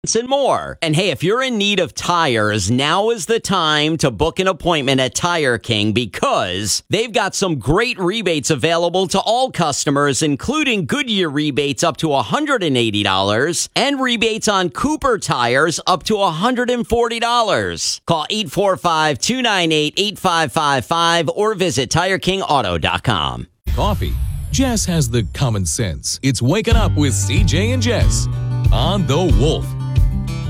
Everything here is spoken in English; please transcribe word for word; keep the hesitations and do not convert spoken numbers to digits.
and more. And hey, if you're in need of tires, now is the time to book an appointment at Tire King because they've got some great rebates available to all customers, including Goodyear rebates up to one hundred eighty dollars and rebates on Cooper tires up to one hundred forty dollars. Call eight four five, two nine eight, eight five five five or visit tire king auto dot com. Coffee. Jess has the common sense. It's Waking Up with C J and Jess on The Wolf.